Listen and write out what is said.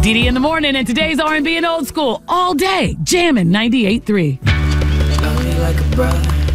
Dee in the morning, and today's R&B and old school all day, jamming 98.3. Love me like a brother.